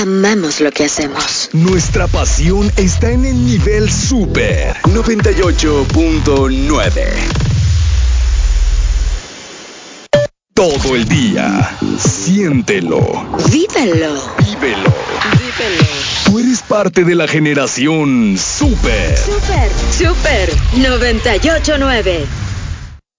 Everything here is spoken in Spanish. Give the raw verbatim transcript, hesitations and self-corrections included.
amamos lo que hacemos. Nuestra pasión está en el nivel Super noventa y ocho punto nueve. Todo el día, siéntelo. Vívelo. Vívelo. Vívelo. Tú eres parte de la generación Super. Super, Super noventa y ocho punto nueve.